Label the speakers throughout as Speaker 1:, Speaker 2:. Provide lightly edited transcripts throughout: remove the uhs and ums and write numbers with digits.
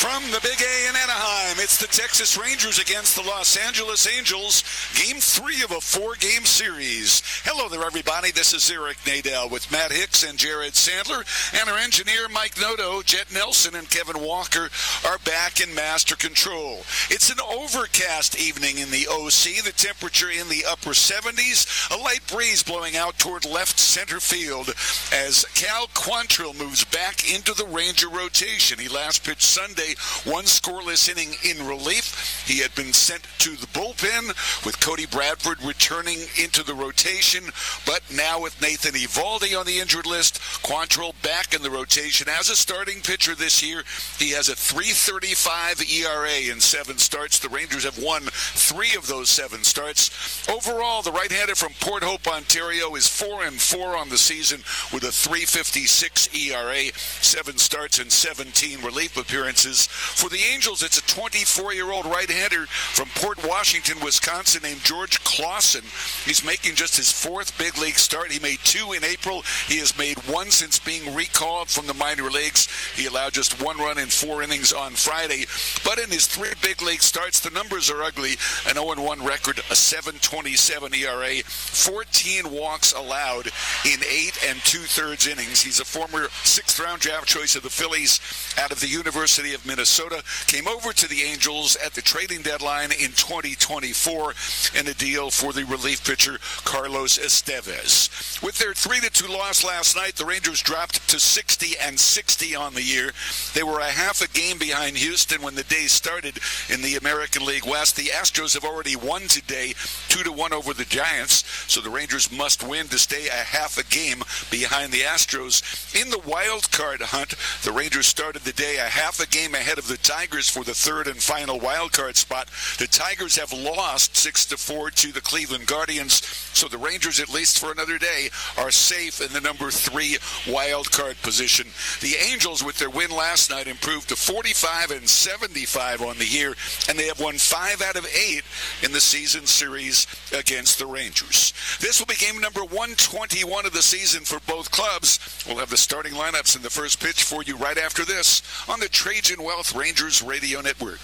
Speaker 1: From the Big A in Anaheim, it's the Texas Rangers against the Los Angeles Angels, Game 3 of a 4-game series. Hello there, everybody. This is Eric Nadel with Matt Hicks and Jared Sandler, and our engineer, Mike Noto, Jet Nelson, and Kevin Walker are back in master control. It's an overcast evening in the OC, the temperature in the upper 70s, a light breeze blowing out toward left center field as Cal Quantrill moves back into the Ranger rotation. He last pitched Sunday, one scoreless inning in relief. He had been sent to the bullpen with Cody Bradford returning into the rotation, but now with Nathan Eovaldi on the injured list, Quantrill back in the rotation as a starting pitcher this year. He has a .335 ERA in 7 starts. The Rangers have won 3 of those 7 starts. Overall, the right-hander from Port Hope, Ontario is 4-4 on the season with a .356 ERA, 7 starts and 17 relief appearances. For the Angels, it's a 24-year-old right-hander from Port Washington, Wisconsin, named George Clausen. He's making just his 4th big league start. He made 2 in April. He has made 1 since being recalled from the minor leagues. He allowed just 1 run in 4 innings on Friday. But in his 3 big league starts, the numbers are ugly. An 0-1 record, a .727 ERA, 14 walks allowed in 8 2/3 innings. He's a former 6th-round draft choice of the Phillies out of the University of Minnesota. Came over to the Angels at the trading deadline in 2024 in a deal for the relief pitcher Carlos Estevez. With their 3-2 loss last night, the Rangers dropped to 60-60 on the year. They were a half a game behind Houston when the day started in the American League West. The Astros have already won today, 2-1 over the Giants, so the Rangers must win to stay a half a game behind the Astros. In the wild card hunt, the Rangers started the day a half a game ahead of the Tigers for the 3rd and final wild card spot. The Tigers have lost 6-4 to the Cleveland Guardians, so the Rangers, at least for another day, are safe in the number 3 wild card position. The Angels, with their win last night, improved to 45-75 on the year, and they have won 5 out of 8 in the season series against the Rangers. This will be game number 121 of the season for both clubs. We'll have the starting lineups and the first pitch for you right after this on the Trajan Wealth Rangers Radio Network.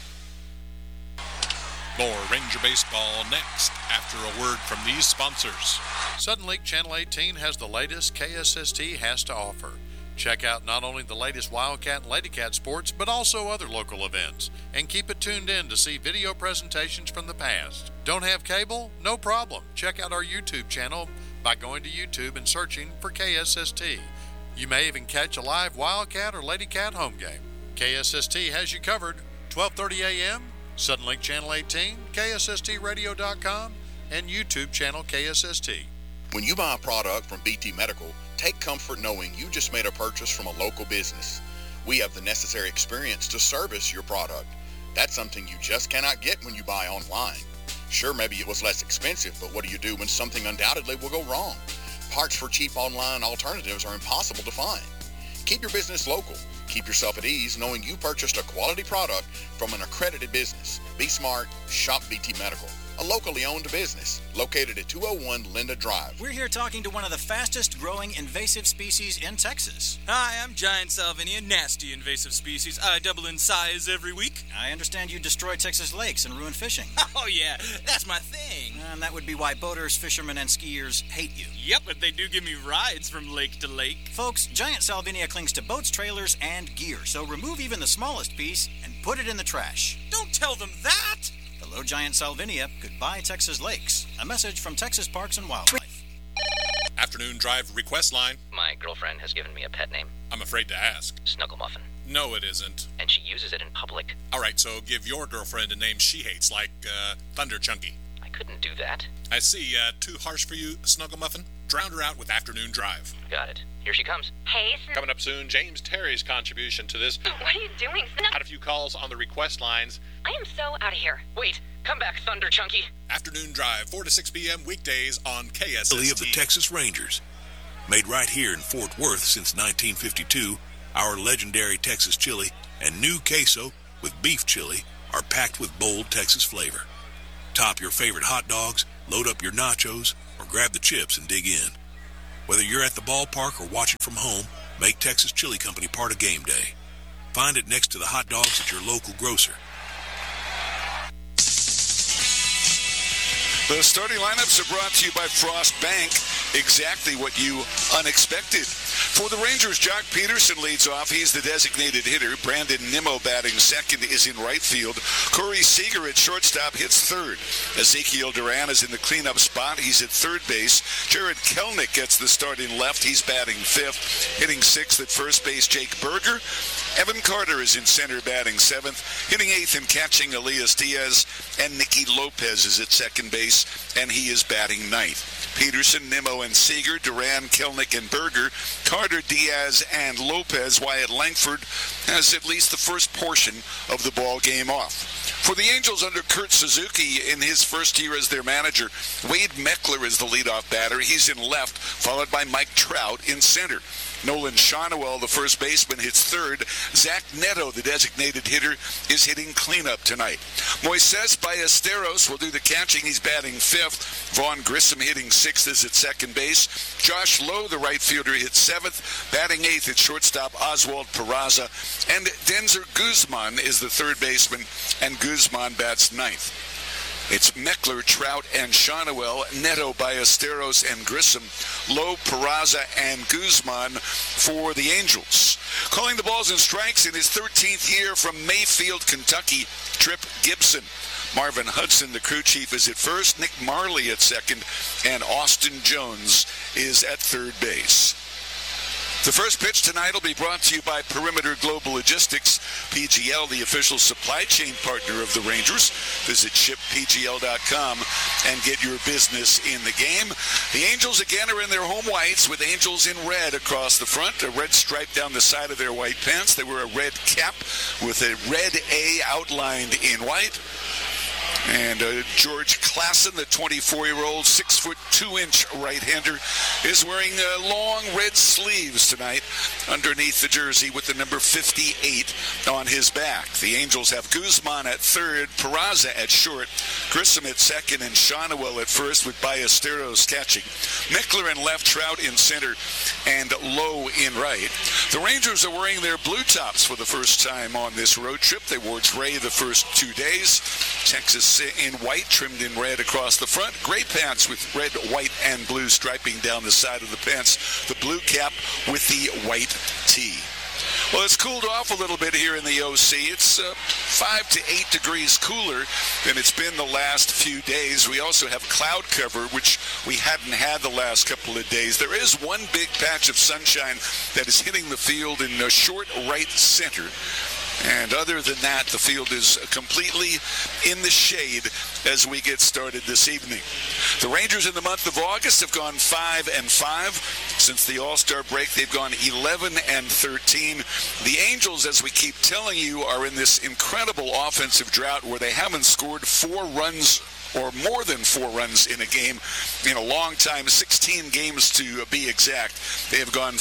Speaker 2: More Ranger Baseball next after a word from these sponsors. Sudden Lake Channel 18 has the latest KSST has to offer. Check out not only the latest Wildcat and Ladycat sports, but also other local events. And keep it tuned in to see video presentations from the past. Don't have cable? No problem. Check out our YouTube channel by going to YouTube and searching for KSST. You may even catch a live Wildcat or Ladycat home game. KSST has you covered. 12:30 a.m., Sudden Lake Channel 18, KSSTradio.com, and YouTube channel KSST.
Speaker 3: When you buy a product from BT Medical, take comfort knowing you just made a purchase from a local business. We have the necessary experience to service your product. That's something you just cannot get when you buy online. Sure, maybe it was less expensive, but what do you do when something undoubtedly will go wrong? Parts for cheap online alternatives are impossible to find. Keep your business local. Keep yourself at ease knowing you purchased a quality product from an accredited business. Be smart. Shop BT Medical, a locally owned business located at 201 Linda Drive.
Speaker 4: We're here talking to one of the fastest growing invasive species in Texas.
Speaker 5: Hi, I'm Giant Salvinia, nasty invasive species. I double in size every week.
Speaker 4: I understand you destroy Texas lakes and ruin fishing.
Speaker 5: Oh yeah, that's my thing.
Speaker 4: And that would be why boaters, fishermen, and skiers hate you.
Speaker 5: Yep, but they do give me rides from lake to lake.
Speaker 4: Folks, Giant Salvinia clings to boats, trailers, and gear, so remove even the smallest piece and put it in the trash.
Speaker 5: Don't tell them that!
Speaker 4: Hello, Giant Salvinia. Goodbye, Texas lakes. A message from Texas Parks and Wildlife.
Speaker 2: Afternoon Drive request line.
Speaker 6: My girlfriend has given me a pet name.
Speaker 2: I'm afraid to ask.
Speaker 6: Snuggle Muffin.
Speaker 2: No, it isn't.
Speaker 6: And she uses it in public.
Speaker 2: All right, so give your girlfriend a name she hates, like Thunder Chunky.
Speaker 6: I couldn't do that.
Speaker 2: I see. Too harsh for you, Snuggle Muffin? Drown her out with Afternoon Drive.
Speaker 6: Got it. Here she comes.
Speaker 7: Hey,
Speaker 2: Coming up soon, James Terry's contribution to this.
Speaker 7: What are you doing?
Speaker 2: Had a few calls on the request lines.
Speaker 7: I am so out of here.
Speaker 6: Wait, come back, Thunder Chunky.
Speaker 2: Afternoon Drive, 4 to 6 p.m. weekdays on KSST.
Speaker 8: Of the Texas Rangers. Made right here in Fort Worth since 1952, our legendary Texas chili and new queso with beef chili are packed with bold Texas flavor. Top your favorite hot dogs, load up your nachos, or grab the chips and dig in. Whether you're at the ballpark or watching from home, make Texas Chili Company part of game day. Find it next to the hot dogs at your local grocer.
Speaker 1: The starting lineups are brought to you by Frost Bank. Exactly what you unexpected. For the Rangers, Jock Peterson leads off. He's the designated hitter. Brandon Nimmo batting second is in right field. Corey Seager at shortstop hits third. Ezekiel Duran is in the cleanup spot. He's at third base. Jared Kelnick gets the start in left. He's batting fifth. Hitting sixth at first base, Jake Berger. Evan Carter is in center batting seventh. Hitting eighth and catching, Elias Diaz. And Nicky Lopez is at second base, and he is batting ninth. Peterson, Nimmo, and Seager, Duran, Kelnick, and Berger, Carter, Diaz, and Lopez. Wyatt Langford has at least the first portion of the ball game off. For the Angels under Kurt Suzuki in his first year as their manager, Wade Meckler is the leadoff batter. He's in left, followed by Mike Trout in center. Nolan Shonowell, the first baseman, hits third. Zach Neto, the designated hitter, is hitting cleanup tonight. Moises Ballesteros will do the catching. He's batting fifth. Vaughn Grissom hitting sixth is at second base. Josh Lowe, the right fielder, hits seventh. Batting eighth at shortstop, Oswald Peraza. And Denzer Guzman is the third baseman, and Guzman bats ninth. It's Meckler, Trout, and Shonowell, Neto, Ballesteros, and Grissom, Lowe, Peraza, and Guzman for the Angels. Calling the balls and strikes in his 13th year from Mayfield, Kentucky, Trip Gibson. Marvin Hudson, the crew chief, is at first. Nick Marley at second. And Austin Jones is at third base. The first pitch tonight will be brought to you by Perimeter Global Logistics, PGL, the official supply chain partner of the Rangers. Visit shippgl.com and get your business in the game. The Angels again are in their home whites with Angels in red across the front, a red stripe down the side of their white pants. They wear a red cap with a red A outlined in white. And George Klassen, the 24-year-old, 6'2" right-hander, is wearing long red sleeves tonight underneath the jersey with the number 58 on his back. The Angels have Guzman at third, Peraza at short, Grissom at second, and Shonowell at first with Ballesteros catching. Meckler in left, Trout in center, and Lowe in right. The Rangers are wearing their blue tops for the first time on this road trip. They wore gray the first 2 days. Texas in white, trimmed in red across the front. Gray pants with red, white, and blue striping down the side of the pants. The blue cap with the white tee. Well, it's cooled off a little bit here in the OC. It's 5 to 8 degrees cooler than it's been the last few days. We also have cloud cover, which we hadn't had the last couple of days. There is one big patch of sunshine that is hitting the field in a short right center. And other than that, the field is completely in the shade as we get started this evening. The Rangers in the month of August have gone 5-5. Since the All-Star break, they've gone 11-13. The Angels, as we keep telling you, are in this incredible offensive drought where they haven't scored 4 runs or more than 4 runs in a game in a long time, 16 games to be exact. They have gone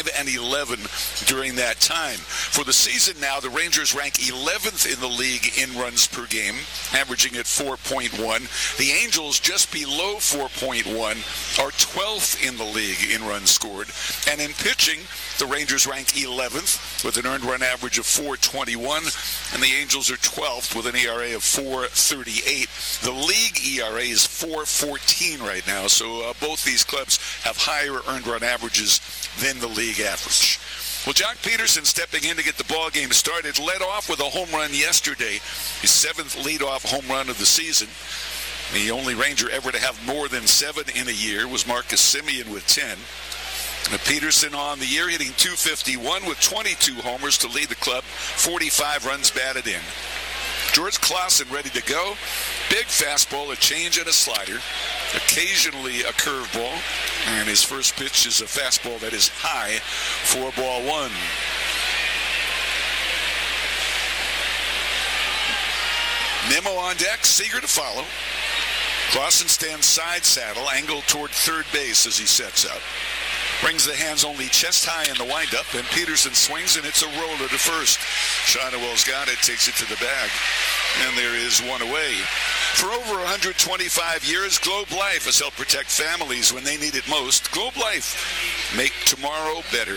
Speaker 1: 5-11 during that time. For the season now, the Rangers rank 11th in the league in runs per game, averaging at 4.1. The Angels, just below 4.1, are 12th in the league in runs scored. And in pitching, the Rangers rank 11th with an earned run average of 4.21, and the Angels are 12th with an ERA of 4.38. The league ERA is 4.14 right now, so both these clubs have higher earned run averages than the league average. Well, Jock Peterson stepping in to get the ball game started, led off with a home run yesterday, his 7th leadoff home run of the season. The only Ranger ever to have more than 7 in a year was Marcus Semien with 10. Peterson on the year hitting .251 with 22 homers to lead the club, 45 runs batted in. George Klassen ready to go. Big fastball, a change, and a slider. Occasionally a curveball. And his first pitch is a fastball that is high for ball 1. Nimmo on deck, Seager to follow. Klassen stands side saddle, angled toward third base as he sets out. Brings the hands only chest high in the windup, and Peterson swings, and it's a roller to first. Shonowell's got it, takes it to the bag, and there is one away. For over 125 years, Globe Life has helped protect families when they need it most. Globe Life, make tomorrow better.